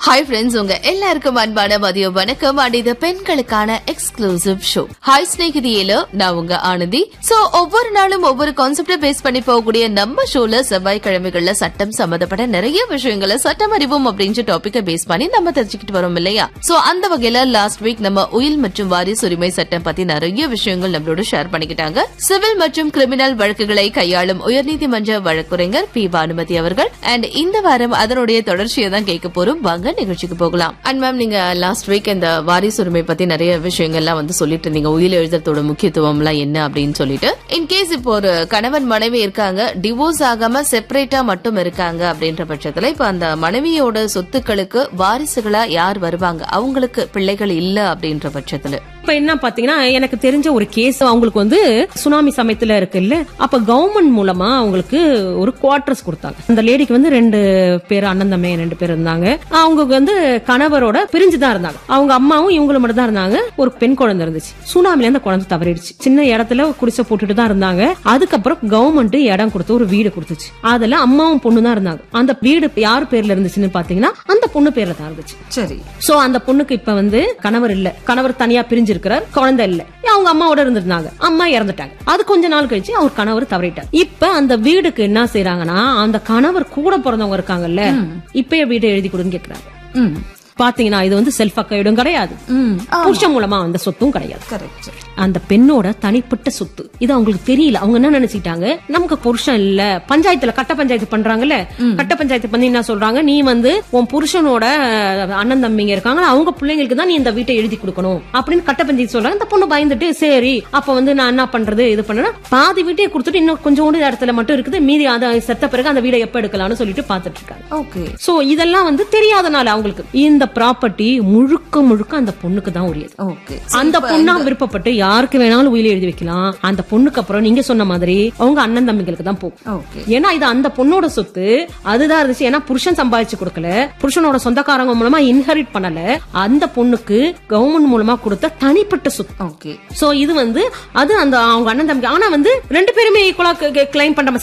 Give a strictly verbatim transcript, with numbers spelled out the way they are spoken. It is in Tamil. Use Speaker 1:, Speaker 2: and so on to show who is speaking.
Speaker 1: ஹாய் ஃப்ரெண்ட்ஸ், உங்க எல்லாருக்கும் அன்பான மதிய வணக்கம். அண்ட் இது பெண்களுக்கான எக்ஸ்க்ளூசிவ் ஷோ ஹாய் ஸ்நேகிதியில நான் உங்க ஆனந்தி. சோ ஒவ்வொரு நாளும் ஒவ்வொரு கான்செப்ட பேஸ் பண்ணி போகக்கூடிய நம்ம ஷோல செவ்வாய்க்கிழமைகள்ல சட்டம் சம்பந்தப்பட்ட நிறைய விஷயங்களை சட்டம் அறிவோம் அப்படின்ற டாபிக்க பேஸ் பண்ணி நம்ம தெரிஞ்சுக்கிட்டு வரோம் இல்லையா? சோ அந்த வகையில லாஸ்ட் வீக் நம்ம உயில் மற்றும் வாரிசு உரிமை சட்டம் பத்தி நிறைய விஷயங்கள் நம்மளோட ஷேர் பண்ணிக்கிட்டாங்க. சிவில் மற்றும் கிரிமினல் வழக்குகளை கையாளும் உயர்நீதிமன்ற வழக்குரைஞர் பி பானுமதி அவர்கள். அண்ட் இந்த வாரம் அதனுடைய தொடர்ச்சியை தான் கேட்க போறோம். வாங்க நிகழ்ச்சிக்கு போகலாம். அண்ட் மேம், நீங்க லாஸ்ட் வீக் இந்த வாரிசு உரிமை பத்தி நிறைய விஷயங்கள்லாம் வந்து சொல்லிட்டு இருந்தீங்க. உயில் எழுதுறதோட முக்கியத்துவம் எல்லாம் என்ன அப்படின்னு சொல்லிட்டு. இன்கேஸ் இப்போ ஒரு கணவன் மனைவி இருக்காங்க, டிவோர்ஸ் ஆகாம செப்பரேட்டா மட்டும் இருக்காங்க அப்படின்ற பட்சத்துல இப்ப அந்த மனைவியோட சொத்துக்களுக்கு வாரிசுகளா யார் வருவாங்க? அவங்களுக்கு பிள்ளைகள் இல்ல அப்படின்ற பட்சத்துல
Speaker 2: இப்ப என்ன பாத்தீங்கன்னா, எனக்கு தெரிஞ்ச ஒரு கேஸ் அவங்களுக்கு வந்து சுனாமி சமயத்துல இருக்குல்ல, அப்ப கவர்மெண்ட் மூலமா அவங்களுக்கு ஒரு குவார்டர்ஸ் கொடுத்தாங்க. அந்த லேடிக்கு வந்து ரெண்டு பேர் அண்ணன் தம்பி ரெண்டு பேர் இருந்தாங்க. அவங்க வந்து கணவரோட பிரிஞ்சுதான் இருந்தாங்க. அவங்க அம்மாவும் இவங்களும் மட்டும் தான் இருந்தாங்க. ஒரு பெண் குழந்தை இருந்துச்சு. சுனாமில அந்த குழந்தை தவறிடுச்சு. சின்ன இடத்துல குடிசை போட்டுட்டு தான் இருந்தாங்க. அதுக்கப்புறம் கவர்மெண்ட் இடம் கொடுத்து ஒரு வீடு கொடுத்துச்சு. அதுல அம்மாவும் பொண்ணு தான் இருந்தாங்க. அந்த வீடு யார் பேர்ல இருந்துச்சுன்னு பாத்தீங்கன்னா அந்த பொண்ணு பேர்ல தான் இருந்துச்சு. சரி. சோ அந்த பொண்ணுக்கு இப்ப வந்து கணவர் இல்ல, கணவர் தனியா பிரிஞ்சு இருக்கிறார், குழந்தை இல்ல. அவங்க அம்மாவோட இருந்திருந்தாங்க. அம்மா இறந்துட்டாங்க. அது கொஞ்ச நாள் கழிச்சு அவர் கணவர் தவறிட்டார். இப்ப அந்த வீடுக்கு என்ன செய்யறாங்கன்னா, அந்த கணவர் கூட பிறந்தவங்க இருக்காங்கல்ல, இப்ப வீடு எழுதி கொடுன்னு கேக்குறாங்க. பாத்தீங்கன்னா இது வந்து செல்ஃப் அக்கைடும் கிடையாது, புருஷன் மூலமா அந்த சொத்தும் கிடையாது. அந்த பெண்ணோட தனிப்பட்ட சொத்து. இது அவங்களுக்கு தெரியல. அவங்க என்ன நினைச்சிட்டாங்க, நமக்கு புருஷன் இல்ல, பஞ்சாயத்துல கட்ட பஞ்சாயத்து பண்றாங்கல்ல, கட்ட பஞ்சாயத்து பண்ணி என்ன சொல்றாங்க, நீ வந்து உன் புருஷனோட அண்ணன் தம்பிங்க இருக்காங்க, அவங்க பிள்ளைங்களுக்கு தான் நீ இந்த வீட்டை எழுதி கொடுக்கணும் அப்படின்னு கட்ட பஞ்சாயத்து சொல்றாங்க. இந்த பொண்ணு பயந்துட்டு சரி அப்ப வந்து நான் என்ன பண்றது, இது பண்ணா பாதி வீட்டையை கொடுத்துட்டு இன்னும் கொஞ்சோண்டு இடத்துல மட்டும் இருக்குது, மீதி அதை செத்த பிறகு அந்த வீடை எப்ப எடுக்கலாம்னு சொல்லிட்டு பாத்துட்டு இருக்காங்க. ஓகே. சோ இதெல்லாம் வந்து தெரியாதனால அவங்களுக்கு இந்த ப்ராப்பர்ட்டி முழுக்க முழுக்க அந்த பொண்ணுக்கு தான் உரியது. அந்த பொண்ணா விருப்பப்பட்டு யாருக்கு வேணாலும் உயிரை எழுதி வைக்கலாம். அந்த பொண்ணுக்கு அப்புறம் நீங்க சொன்ன மாதிரி அவங்க அண்ணன் தம்பிகளுக்கு தான் போகும். ஏன்னா இது அந்த பொண்ணோட சொத்து, அதுதான் இருந்துச்சு. ஏன்னா புருஷன் சம்பாதிச்சு கொடுக்கல, புருஷனோட சொந்தக்காரங்க மூலமா இன்ஹெரிட் பண்ணல, அந்த பொண்ணுக்கு கவர்மெண்ட் மூலமா கொடுத்த தனிப்பட்ட சொத்து. சோ இது வந்து அது அந்த அவங்க அண்ணன் தம்பி. ஆனா வந்து ரெண்டு பேருமே ஈக்குவலா கிளைம் பண்ற